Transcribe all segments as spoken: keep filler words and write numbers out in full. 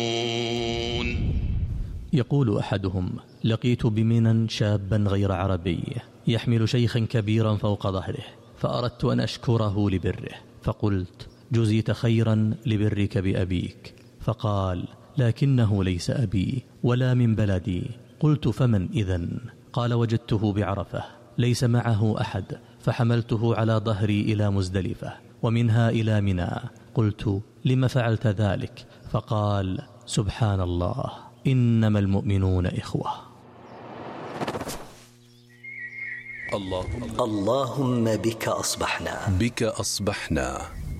يقول أحدهم: لقيت بمنى شابا غير عربي يحمل شيخا كبيرا فوق ظهره، فأردت أن أشكره لبره، فقلت: جزيت خيرا لبرك بأبيك. فقال: لكنه ليس أبي ولا من بلدي. قلت: فمن إذن؟ قال: وجدته بعرفة ليس معه أحد، فحملته على ظهري إلى مزدلفة ومنها إلى منى. قلت: لم فعلت ذلك؟ فقال: سبحان الله، إنما المؤمنون إخوة. اللهم, اللهم بك أصبحنا بك أصبحنا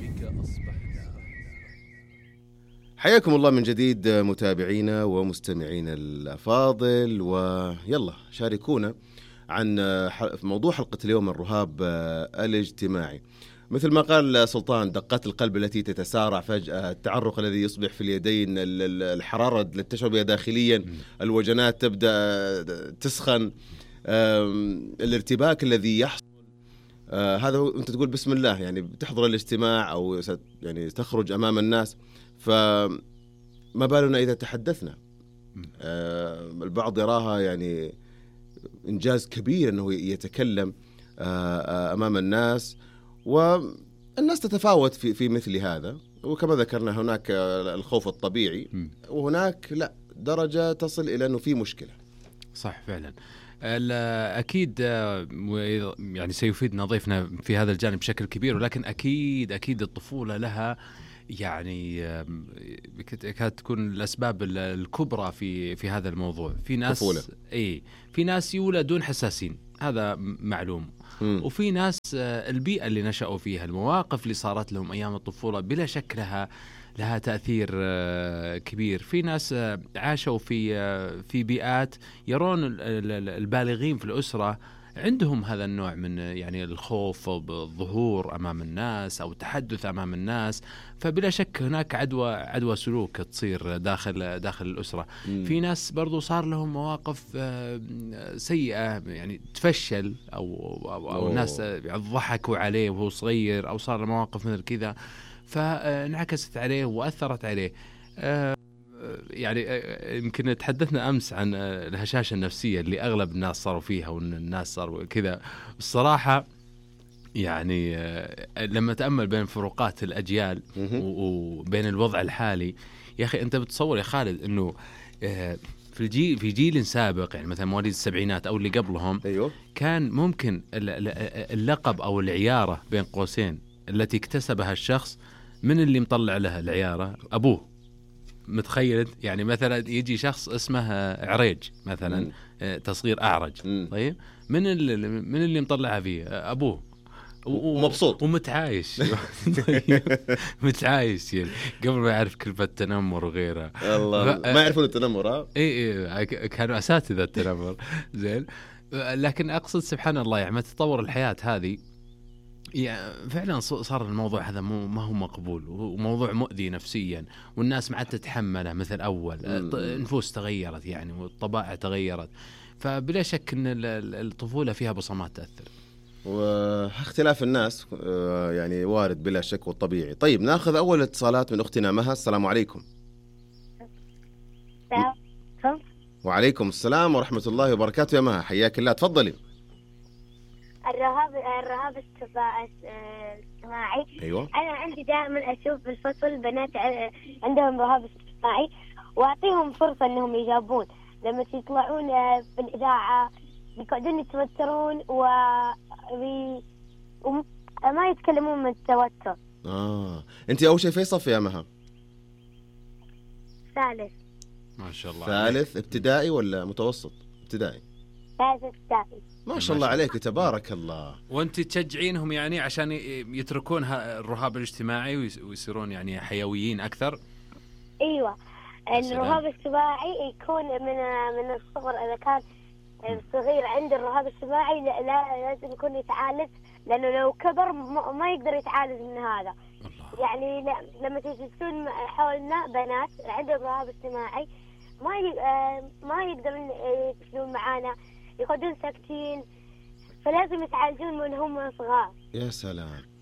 حياكم الله من جديد متابعينا ومستمعينا الأفاضل، ويلا شاركونا عن موضوع حلقة اليوم: الرهاب الاجتماعي. مثل ما قال سلطان، دقات القلب التي تتسارع فجأة، التعرق الذي يصبح في اليدين، الحرارة التي تشعر بها داخليا، الوجنات تبدأ تسخن، الارتباك الذي يحصل. هذا هو، أنت تقول بسم الله يعني بتحضر الاجتماع أو يعني تخرج أمام الناس، فما بالنا إذا تحدثنا. البعض يراها يعني إنجاز كبير أنه يتكلم أمام الناس، والناس تتفاوت في في مثل هذا. وكما ذكرنا هناك الخوف الطبيعي، وهناك لا درجة تصل إلى أنه في مشكلة. صح فعلا. أكيد يعني سيفيدنا ضيفنا في هذا الجانب بشكل كبير، ولكن أكيد أكيد الطفولة لها يعني كانت تكون الأسباب الكبرى في في هذا الموضوع. في ناس طفولة. إيه في ناس يولدون حساسين، هذا معلوم. م. وفي ناس البيئة اللي نشأوا فيها، المواقف اللي صارت لهم أيام الطفولة بلا شك لها لها تأثير كبير. في ناس عاشوا في في بيئات يرون البالغين في الأسرة عندهم هذا النوع من يعني الخوف بالظهور أمام الناس أو التحدث أمام الناس، فبلا شك هناك عدوى عدوى سلوك تصير داخل داخل الأسرة. م. في ناس برضو صار لهم مواقف سيئة يعني تفشل أو أو, أو الناس ضحكوا عليه وهو صغير، أو صار مواقف مثل كذا فانعكست عليه وأثرت عليه. يعني يمكن تحدثنا أمس عن الهشاشة النفسية اللي أغلب الناس صاروا فيها، وأن الناس صاروا كذا. الصراحة يعني لما تأمل بين فروقات الأجيال وبين الوضع الحالي، يا أخي أنت بتصور يا خالد أنه في الجيل في جيل سابق، يعني مثلا مواليد السبعينات أو اللي قبلهم، أيوه. كان ممكن اللقب أو العيارة بين قوسين التي اكتسبها الشخص من اللي مطلع لها العيارة أبوه. متخيل يعني مثلا يجي شخص اسمه عريج مثلا، م. تصغير أعرج، م. طيب من اللي من اللي مطلعها فيه أبوه، ومبسوط ومتعايش متعايش يعني قبل ما يعرف كلمة تنمر وغيرها. الله ف... ما يعرفون التنمر. ها اي اي كانوا أساتذة التنمر. زين. لكن أقصد سبحان الله يعني ما تطور الحياة هذه، يعني فعلا صار الموضوع هذا مو ما هو مقبول، وموضوع مؤذي نفسيا، والناس ما عاد تتحمله مثل أول. النفوس تغيرت يعني، والطبائع تغيرت، فبلا شك أن الطفولة فيها بصمات تأثر. واختلاف الناس يعني وارد بلا شك والطبيعي. طيب ناخذ أول اتصالات من أختنا مها. السلام عليكم. وعليكم السلام ورحمة الله وبركاته. يا مها حياك الله، تفضلي. الرهاب الرهاب الاجتماعي. أيوة. أنا عندي دائما أشوف بالفصل بنات عندهم رهاب اجتماعي، وأعطيهم فرصة أنهم يجاوبون. لما يطلعون في الإذاعة يقعدون يتوترون و... وما يتكلمون من التوتر. آه أنت أول شيء في صف يا مها؟ ثالث. ما شاء الله. ثالث ابتدائي ولا متوسط؟ ابتدائي. ثالث ابتدائي. ما شاء الله عليك، تبارك الله. وانت تشجعينهم يعني عشان يتركون الرهاب الاجتماعي ويصيرون يعني حيويين أكثر؟ ايوه، الرهاب الاجتماعي يكون من من الصغر. اذا كان صغير عنده الرهاب الاجتماعي لا لازم يكون يتعالج، لانه لو كبر ما يقدر يتعالج من هذا. الله. يعني لما تجلسون حولنا بنات عندهم رهاب اجتماعي ما ما يقدرون يتكلمون معانا، يقعدون ساكتين، فلازم يتعالجون من هم صغار. يا سلام.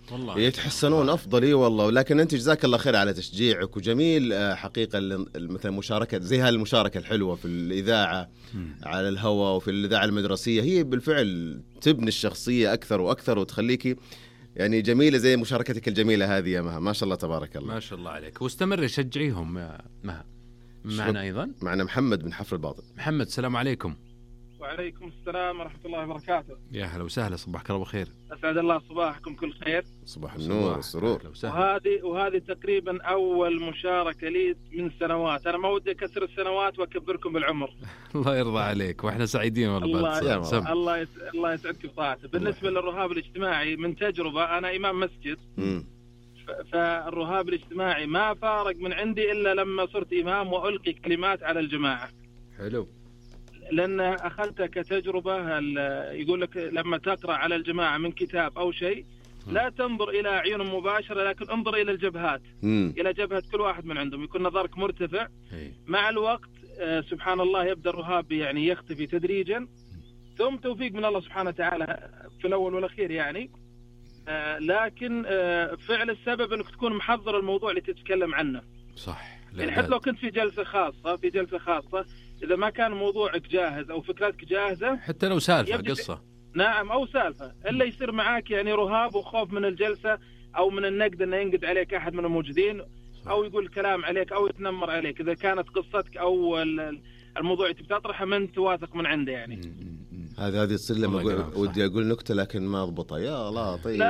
والله يتحسنون افضل. اي والله. لكن انت جزاك الله خير على تشجيعك، وجميل حقيقه مثلا مشاركه زي هالمشاركه الحلوه في الاذاعه م. على الهواء وفي الاذاعه المدرسيه، هي بالفعل تبني الشخصيه اكثر واكثر وتخليكي يعني جميله زي مشاركتك الجميله هذه يا مها. ما شاء الله تبارك الله. ما شاء الله عليك. واستمر شجعيهم يا مها. معنا ايضا معنا محمد بن حفر الباطن. محمد السلام عليكم. وعليكم السلام ورحمة الله وبركاته. يا هلا وسهلا، صباحك الله بخير. أسعد الله صباحكم كل خير. صباح النور والسرور. وهذه وهذه تقريبا أول مشاركة لي من سنوات. أنا ما ودي أكسر السنوات وأكبركم بالعمر. الله يرضى عليك وإحنا سعيدين والله. الله الله, يس... الله يسعدك بطاعته. بالنسبة للرهاب الاجتماعي من تجربة، أنا إمام مسجد. م. فالرهاب الاجتماعي ما فارق من عندي إلا لما صرت إمام وألقي كلمات على الجماعة. حلو. لأن أخذتها كتجربة. يقول لك لما تقرأ على الجماعة من كتاب أو شيء لا تنظر إلى عيونهم مباشرة، لكن انظر إلى الجبهات، م. إلى جبهة كل واحد من عندهم، يكون نظرك مرتفع. هي. مع الوقت آه سبحان الله يبدأ الرهاب يعني يختفي تدريجا، ثم توفيق من الله سبحانه وتعالى في الأول والأخير يعني. آه لكن آه فعل السبب أنك تكون محضر الموضوع اللي تتكلم عنه. صح. يعني حتى لو كنت في جلسة خاصة في جلسة خاصة إذا ما كان موضوعك جاهز أو فكرتك جاهزة، حتى لو سالفة قصة، نعم أو سالفة، إلا يصير معاك يعني رهاب وخوف من الجلسة أو من النقد أنه ينقد عليك أحد من الموجودين أو يقول كلام عليك أو يتنمر عليك إذا كانت قصتك أو الموضوع اللي تطرحه من تواثق من عنده يعني. هذه هذه تصير لما ودي أقول نكتة لكن ما أضبطها. يا الله طيب.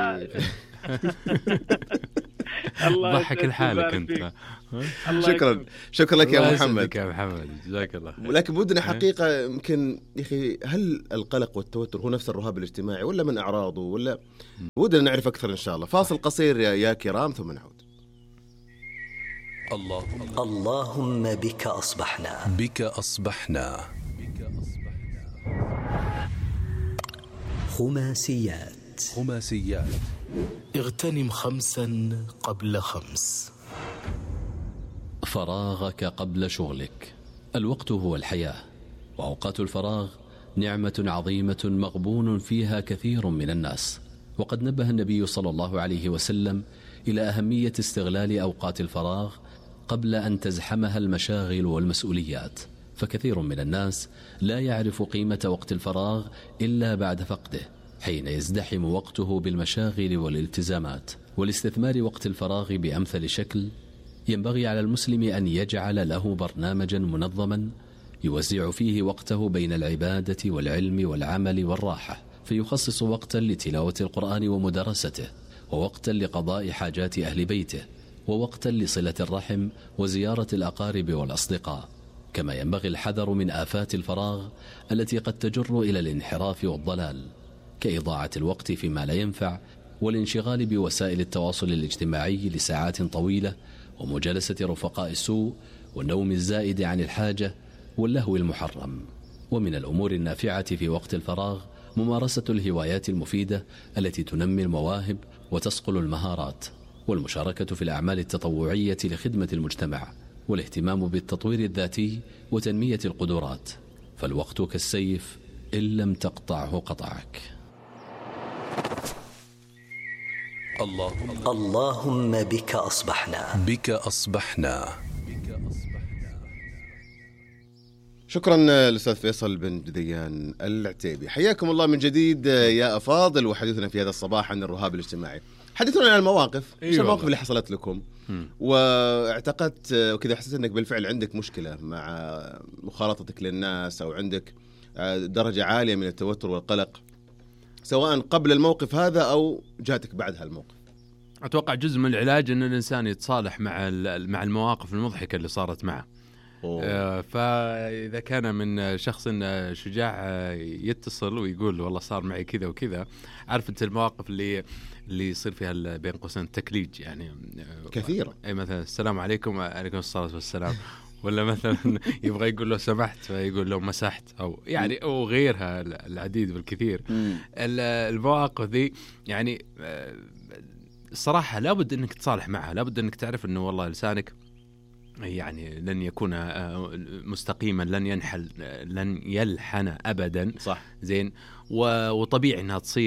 الله ضحك لحالك انت. شكرا شكرا لك يا محمد. يا محمد جزاك الله خير. لكن بدنا حقيقه يمكن يا اخي، هل القلق والتوتر هو نفس الرهاب الاجتماعي ولا من اعراضه ولا؟ ودنا نعرف اكثر ان شاء الله. فاصل قصير يا, يا كرام ثم نعود. اللهم اللهم بك اصبحنا بك اصبحنا خماسيات خماسيات اغتنم خمسا قبل خمس. فراغك قبل شغلك. الوقت هو الحياة، وأوقات الفراغ نعمة عظيمة مغبون فيها كثير من الناس. وقد نبه النبي صلى الله عليه وسلم إلى أهمية استغلال أوقات الفراغ قبل أن تزحمها المشاغل والمسؤوليات، فكثير من الناس لا يعرف قيمة وقت الفراغ إلا بعد فقده، حين يزدحم وقته بالمشاغل والالتزامات. والاستثمار وقت الفراغ بأمثل شكل ينبغي على المسلم أن يجعل له برنامجا منظما يوزع فيه وقته بين العبادة والعلم والعمل والراحة، فيخصص وقتا لتلاوة القرآن ومدرسته، ووقتا لقضاء حاجات أهل بيته، ووقتا لصلة الرحم وزيارة الأقارب والأصدقاء. كما ينبغي الحذر من آفات الفراغ التي قد تجر إلى الانحراف والضلال، كإضاعة الوقت فيما لا ينفع، والانشغال بوسائل التواصل الاجتماعي لساعات طويلة، ومجالسة رفقاء السوء، والنوم الزائد عن الحاجة، واللهو المحرم. ومن الأمور النافعة في وقت الفراغ ممارسة الهوايات المفيدة التي تنمي المواهب وتصقل المهارات، والمشاركة في الأعمال التطوعية لخدمة المجتمع، والاهتمام بالتطوير الذاتي وتنمية القدرات. فالوقت كالسيف إن لم تقطعه قطعك. اللهم اللهم بك أصبحنا بك أصبحنا شكرا للأستاذ فيصل بن جديان العتيبي. حياكم الله من جديد يا أفاضل. وحديثنا في هذا الصباح عن الرهاب الاجتماعي. حدثونا عن المواقف. ايش أيوة المواقف اللي حصلت لكم؟ م. واعتقدت وكذا حسيت أنك بالفعل عندك مشكلة مع مخالطتك للناس، أو عندك درجة عالية من التوتر والقلق، سواء قبل الموقف هذا أو جاتك بعد هالموقف. أتوقع جزء من العلاج أن الإنسان يتصالح مع مع المواقف المضحكة اللي صارت معه. آه فإذا كان من شخص شجاع يتصل ويقول والله صار معي كذا وكذا، عارف أنت المواقف اللي اللي يصير فيها بين قوسين التكليج يعني كثيرة. أي مثلا السلام عليكم وعليكم الصلاة والسلام، ولا مثلا يبغى يقول له سمحت فيقول له مسحت، أو يعني أو غيرها العديد والكثير. المواقف ذي يعني الصراحة لابد أنك تصالح معها، لابد أنك تعرف أنه والله لسانك يعني لن يكون مستقيما، لن ينحل لن يلحن أبدا. صح. زين. وطبيعي أنها تصير،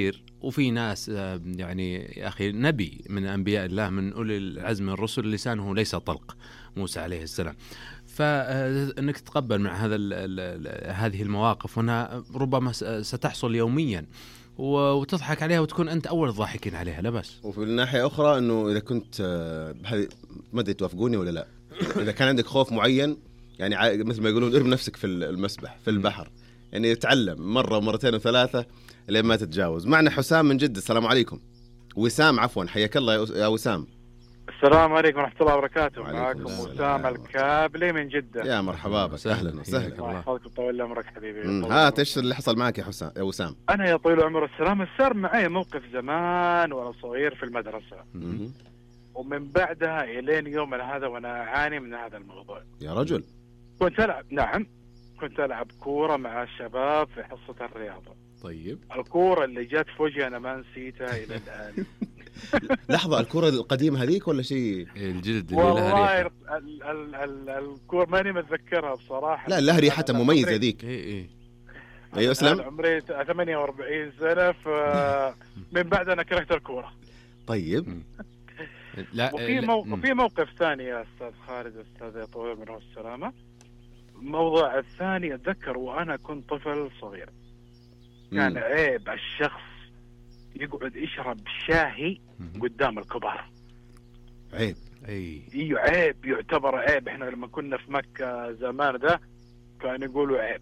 وفي ناس يعني يا أخي نبي من أنبياء الله من أولي العزم من الرسل لسانه ليس طلق، موسى عليه السلام. فإنك تتقبل مع هذا ال ال هذه المواقف، وأنها ربما ستحصل يوميا وتضحك عليها وتكون أنت أول الضاحكين عليها، لا بس. وفي الناحية أخرى أنه إذا كنت هذه ما أدري توافقوني ولا لا، إذا كان عندك خوف معين يعني مثل ما يقولون ارمي نفسك في المسبح في البحر، يعني تعلم مرة ومرتين وثلاثة لين ما تتجاوز. معنا حسام من جدة. السلام عليكم. وسام عفوا، حياك الله يا وسام. السلام عليكم ورحمة الله وبركاته. معكم وسام الكابلي من جدة. يا مرحبا بك، أهلا وسهلا. الله يحفظك ويطول عمرك حبيبي. ها ايش اللي حصل معك يا حسام يا وسام؟ أنا يا طويل العمر والسلام صار معي موقف زمان وأنا صغير في المدرسة، م- ومن بعدها إلين يومنا هذا وأنا أعاني من هذا الموضوع. يا رجل. كنت ألعب نعم كنت ألعب كورة مع الشباب في حصة الرياضة. طيب. الكورة اللي جت في وجهي أنا ما نسيتها إلى الآن. لحظة، الكورة القديمة هذيك ولا شيء الجلد اللي والله ال ال ال الكورة ماني متذكرها بصراحة. لا لها ريحتها مميزة ذيك. إيه إيه. أيوة أسلم. عمري ثمانية وأربعين سنة، فمن بعد أنا كرهت الكورة. طيب. لا وفي موقف في موقف ثاني يا أستاذ خالد أستاذ طويل من السلامة. الموضوع الثاني أتذكر وأنا كنت طفل صغير، كان عيب الشخص يقعد يشرب شاهي قدام الكبار. عيب. اي ايوه عيب، يعتبر عيب. احنا لما كنا في مكة زمان ده كانوا يقولوا عيب.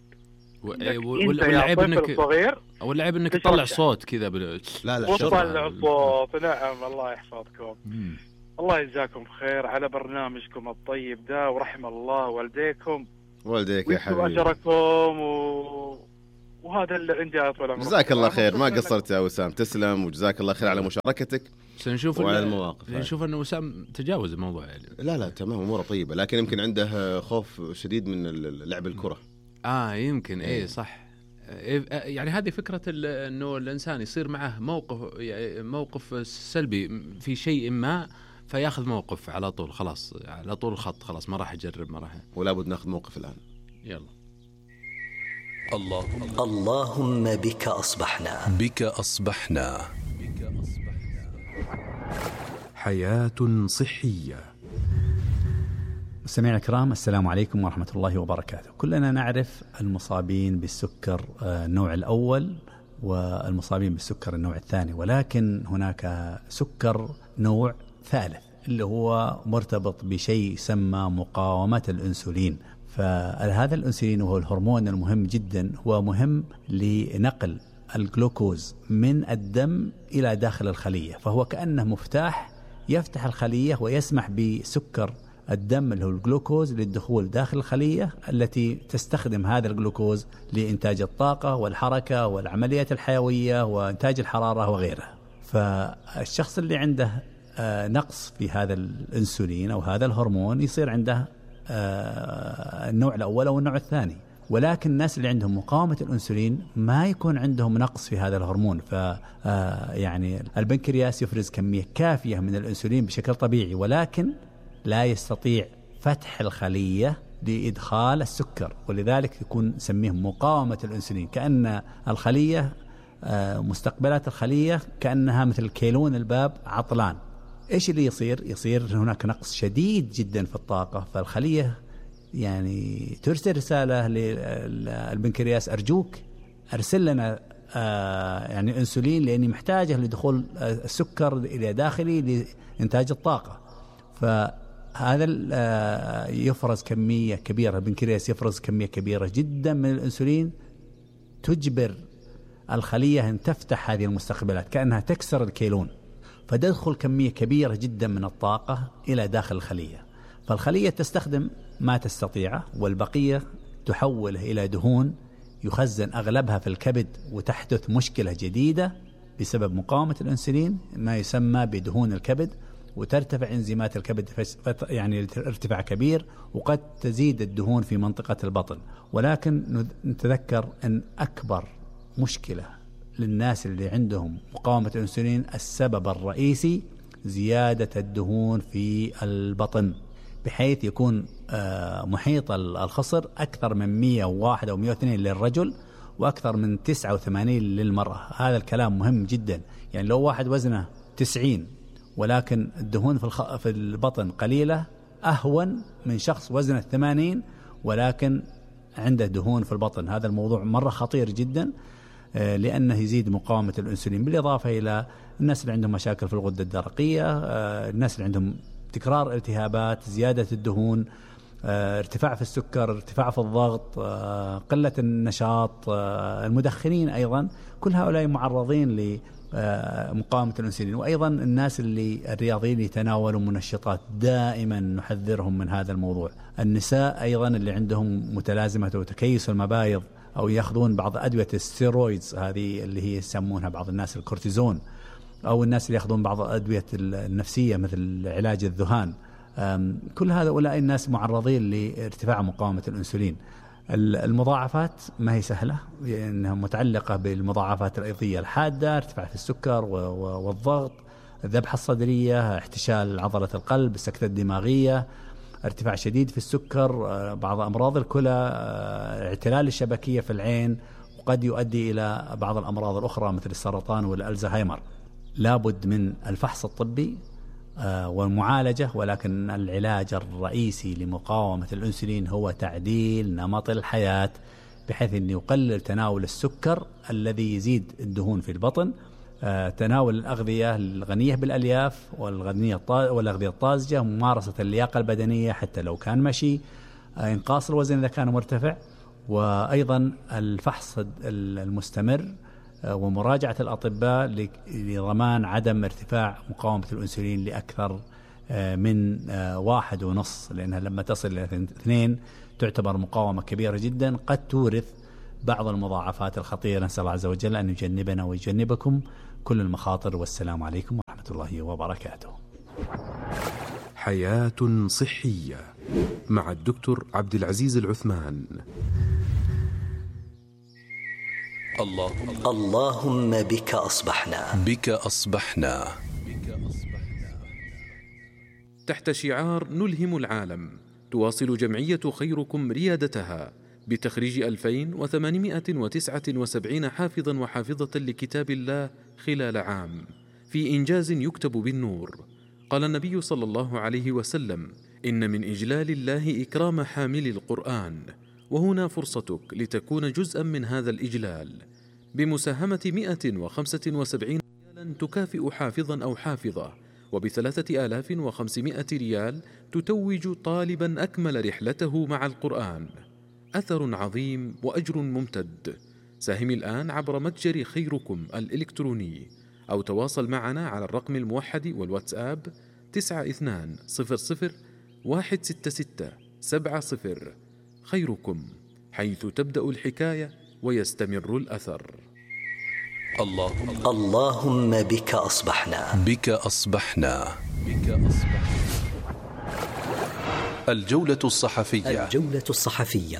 والعيب انك صغير او العيب انك تطلع صوت كذا بال... لا لا وطلع صوت. نعم الله يحفظكم. مم. الله يجزاكم خير على برنامجكم الطيب ده، ورحم الله والديكم والديك يا حبيبي واجركم و... وهذا اللي عندي أطول عمرك. جزاك الله خير، ما قصرت يا وسام، تسلم وجزاك الله خير على مشاركتك. سنشوف وعلى المواقف. نشوف أنه وسام تجاوز الموضوع يعني. لا لا تمام، أموره طيبة، لكن يمكن عنده خوف شديد من لعب الكرة. آه يمكن إيه, إيه صح. يعني هذه فكرة أنه الإنسان يصير معه موقف موقف سلبي في شيء ما، فياخذ موقف على طول، خلاص على طول الخط، خلاص ما راح يجرب، ما راح. ولا بد ناخذ موقف الآن. يلا. اللهم اللهم بك أصبحنا بك أصبحنا حياة صحية. مستمعينا الكرام، السلام عليكم ورحمة الله وبركاته. كلنا نعرف المصابين بالسكر النوع الأول والمصابين بالسكر النوع الثاني، ولكن هناك سكر نوع ثالث اللي هو مرتبط بشيء يسمى مقاومة الأنسولين. فهذا الأنسولين وهو الهرمون المهم جدا، هو مهم لنقل الجلوكوز من الدم إلى داخل الخلية، فهو كأنه مفتاح يفتح الخلية ويسمح بسكر الدم اللي هو الجلوكوز للدخول داخل الخلية التي تستخدم هذا الجلوكوز لإنتاج الطاقة والحركة والعمليات الحيوية وإنتاج الحرارة وغيرها. فالشخص اللي عنده نقص في هذا الأنسولين أو هذا الهرمون يصير عنده النوع الأول أو النوع الثاني. ولكن الناس اللي عندهم مقاومة الأنسولين ما يكون عندهم نقص في هذا الهرمون، ف يعني البنكرياس يفرز كمية كافية من الأنسولين بشكل طبيعي، ولكن لا يستطيع فتح الخلية لإدخال السكر، ولذلك يكون نسميه مقاومة الأنسولين. كأن الخلية مستقبلات الخلية كأنها مثل كيلون الباب عطلان. إيش اللي يصير؟ يصير هناك نقص شديد جدا في الطاقة، فالخلية يعني ترسل رسالة للبنكرياس: أرجوك أرسل لنا آه يعني أنسولين، لأني محتاجة لدخول السكر إلى داخلي لإنتاج الطاقة. فهذا آه يفرز كمية كبيرة، البنكرياس يفرز كمية كبيرة جدا من الأنسولين تجبر الخلية أن تفتح هذه المستقبلات كأنها تكسر الكيلون، فتدخل كمية كبيرة جدا من الطاقة إلى داخل الخلية. فالخلية تستخدم ما تستطيعه، والبقية تحوله إلى دهون يخزن أغلبها في الكبد، وتحدث مشكلة جديدة بسبب مقاومة الأنسولين ما يسمى بدهون الكبد، وترتفع إنزيمات الكبد يعني ارتفاع كبير، وقد تزيد الدهون في منطقة البطن. ولكن نتذكر أن أكبر مشكلة للناس اللي عندهم مقاومة الأنسولين السبب الرئيسي زيادة الدهون في البطن، بحيث يكون محيط الخصر أكثر من مئة وواحد أو مئة واثنين للرجل وأكثر من تسعة وثمانين للمرأة. هذا الكلام مهم جدا. يعني لو واحد وزنه تسعين ولكن الدهون في, الخ... في البطن قليلة أهون من شخص وزنه ثمانين ولكن عنده دهون في البطن. هذا الموضوع مرة خطير جدا لأنه يزيد مقاومة الأنسولين، بالإضافة إلى الناس اللي عندهم مشاكل في الغدة الدرقية، الناس اللي عندهم تكرار التهابات، زيادة الدهون، ارتفاع في السكر، ارتفاع في الضغط، قلة النشاط، المدخنين أيضا، كل هؤلاء معرضين لمقاومة الأنسولين. وأيضا الناس اللي الرياضيين يتناولوا منشطات، دائما نحذرهم من هذا الموضوع. النساء أيضا اللي عندهم متلازمة وتكيس المبايض أو يأخذون بعض أدوية الستيرويدز، هذه اللي هي يسمونها بعض الناس الكورتيزون، أو الناس اللي يأخذون بعض الأدوية النفسية مثل علاج الذهان، كل هؤلاء الناس معرضين لارتفاع مقاومة الأنسولين. المضاعفات ما هي سهلة، لأنها متعلقة بالمضاعفات الأيضية الحادة، ارتفاع في السكر والضغط، الذبحة الصدرية، احتشال عضلة القلب، السكتة الدماغية، ارتفاع شديد في السكر، بعض أمراض الكلى، اعتلال الشبكية في العين، وقد يؤدي إلى بعض الأمراض الأخرى مثل السرطان والألزهايمر. لابد من الفحص الطبي والمعالجة، ولكن العلاج الرئيسي لمقاومة الأنسولين هو تعديل نمط الحياة بحيث أن يقلل تناول السكر الذي يزيد الدهون في البطن، تناول الأغذية الغنية بالألياف والغنية والأغذية الطازجة، ممارسة اللياقة البدنية حتى لو كان مشي، إنقاص الوزن إذا كان مرتفع، وأيضا الفحص المستمر ومراجعة الأطباء لضمان عدم ارتفاع مقاومة الأنسولين لأكثر من واحد ونص، لأنها لما تصل إلى اثنين تعتبر مقاومة كبيرة جدا، قد تورث بعض المضاعفات الخطيرة. نسأل الله عز وجل أن يجنبنا ويجنبكم كل المخاطر. والسلام عليكم ورحمة الله وبركاته. حياة صحية مع الدكتور عبد العزيز العثمان. اللهم اللهم بك أصبحنا بك أصبحنا تحت شعار نلهم العالم، تواصل جمعية خيركم ريادتها بتخريج ألفين وثمانمائة وتسعة وسبعين حافظا وحافظة لكتاب الله خلال عام، في إنجاز يكتب بالنور. قال النبي صلى الله عليه وسلم: إن من إجلال الله إكرام حامل القرآن، وهنا فرصتك لتكون جزءا من هذا الإجلال بمساهمة مئة وخمسة وسبعين ريالا تكافئ حافظا أو حافظة، وبثلاثة آلاف وخمسمائة ريال تتوج طالبا أكمل رحلته مع القرآن. أثر عظيم وأجر ممتد. ساهم الآن عبر متجر خيركم الإلكتروني، أو تواصل معنا على الرقم الموحد والواتساب تسعة اثنان صفر صفر واحد ستة ستة سبعة صفر. خيركم، حيث تبدأ الحكاية ويستمر الأثر. اللهم اللهم بك أصبحنا بك أصبحنا بك أصبحنا. الجولة الصحفية الجولة الصحفية.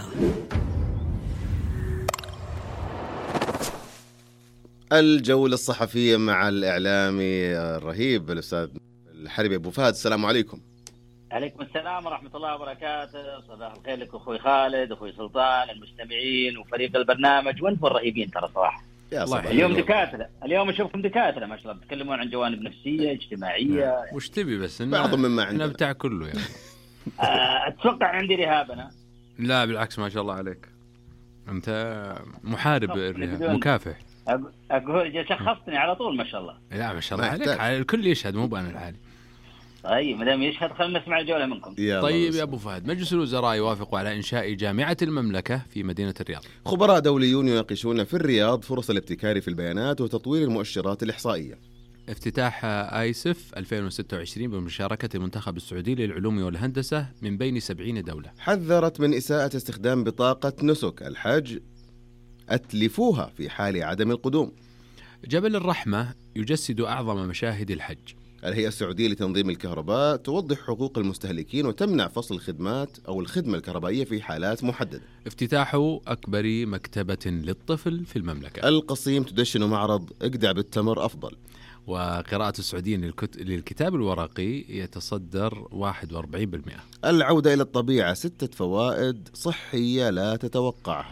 الجولة الصحفية مع الإعلامي الرهيب الأستاذ الحربي أبو فهد. السلام عليكم. عليكم السلام ورحمة الله وبركاته. صباح الخير لك أخوي خالد، أخوي سلطان، المستمعين وفريق البرنامج، وأنتم الرهيبين ترى صراحة. اليوم دكاترة، اليوم أشوفكم دكاترة ما شاء الله، بتتكلمون عن جوانب نفسية اجتماعية. وش تبي بس؟ بعض مما عندنا بتاع كله يعني. أتوقع عندي رهاب أنا. لا بالعكس، ما شاء الله عليك، أنت محارب الرهاب، مكافح. أقول شخصتني على طول ما شاء الله. لا ما شاء الله عليك، الكل يشهد مو بأنا الحالي. طيب مدام يشهد خلينا نسمع الجولة منكم. طيب يا أبو فهد، مجلس الوزراء يوافق على إنشاء جامعة المملكة في مدينة الرياض. خبراء دوليون يناقشون في الرياض فرص الابتكار في البيانات وتطوير المؤشرات الإحصائية. افتتاح آيسف ألفين وستة وعشرين بمشاركة المنتخب السعودي للعلوم والهندسة من بين سبعين دولة. حذرت من إساءة استخدام بطاقة نسك الحج، أتلفوها في حال عدم القدوم. جبل الرحمة يجسد أعظم مشاهد الحج. الهيئة السعودية لتنظيم الكهرباء توضح حقوق المستهلكين وتمنع فصل الخدمات أو الخدمة الكهربائية في حالات محددة. افتتاح أكبر مكتبة للطفل في المملكة. القصيم تدشن معرض اقدع بالتمر أفضل. وقراءة السعوديين للكتاب الورقي يتصدر واحد وأربعين بالمئة. العودة إلى الطبيعة، ستة فوائد صحية لا تتوقعها.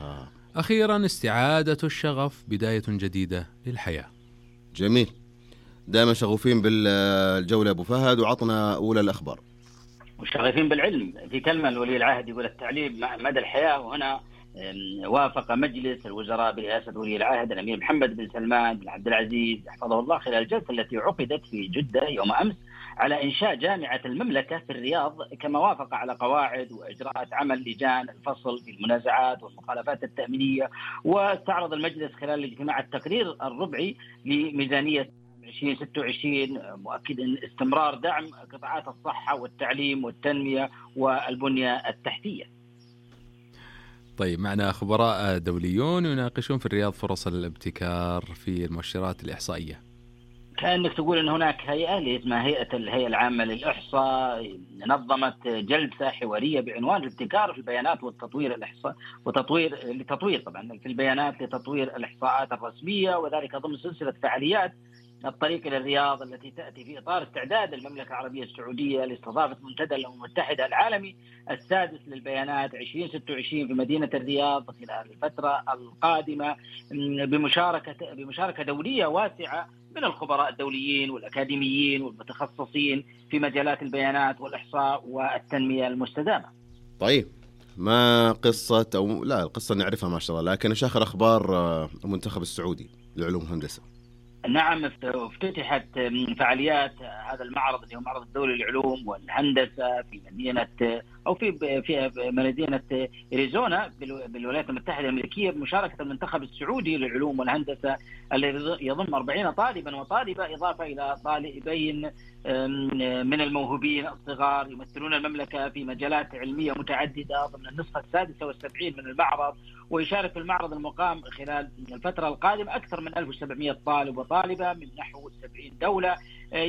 أخيرا استعادة الشغف بداية جديدة للحياة. جميل، دائما شغوفين بالجولة أبو فهد، وعطنا أولى الأخبار. وشغوفين بالعلم. في كلمة لولي العهد يقول التعليم مدى الحياة، وهنا وافق مجلس الوزراء برئاسة ولي العهد الأمير محمد بن سلمان بن عبد العزيز حفظه الله خلال الجلسة التي عقدت في جدة يوم أمس على إنشاء جامعة المملكة في الرياض، كما وافق على قواعد وإجراءات عمل لجان الفصل في المنازعات والمخالفات التأمينية. واستعرض المجلس خلال الاجتماع التقرير الربعي لميزانية ألفين وستة وعشرين، مؤكدا استمرار دعم قطاعات الصحة والتعليم والتنمية والبنية التحتية. طيب، معنا خبراء دوليون يناقشون في الرياض فرص الابتكار في المؤشرات الإحصائية. كأنك تقول أن هناك هيئة اللي اسمها هيئة الهيئة العامة للإحصاء نظمت جلسة حوارية بعنوان الابتكار في البيانات والتطوير الإحصاء وتطوير لتطوير طبعا في البيانات لتطوير الإحصاءات الرسمية، وذلك ضمن سلسلة فعاليات الطريق إلى الرياض التي تأتي في إطار استعداد المملكة العربية السعودية لاستضافة منتدى الأمم المتحدة العالمي السادس للبيانات ألفين وستة وعشرين في مدينة الرياض خلال الفترة القادمة، بمشاركة بمشاركة دولية واسعة من الخبراء الدوليين والأكاديميين والمتخصصين في مجالات البيانات والإحصاء والتنمية المستدامة. طيب، ما قصة أو لا القصة نعرفها ما شاء الله، لكن إيش آخر أخبار المنتخب السعودي لعلوم الهندسة؟ نعم، افتتحت فعاليات هذا المعرض اللي هو معرض الدولي للعلوم والهندسة في مدينة أو في في مدينة أريزونا بالولايات المتحدة الأمريكية بمشاركة المنتخب السعودي للعلوم والهندسة الذي يضم أربعين طالبا وطالبة، إضافة إلى طالبين من الموهوبين الصغار يمثلون المملكة في مجالات علمية متعددة ضمن النسخة السادسة والسبعين من المعرض. ويشارك في المعرض المقام خلال الفترة القادمة أكثر من ألف وسبعمائة طالب وطالبة من نحو سبعين دولة،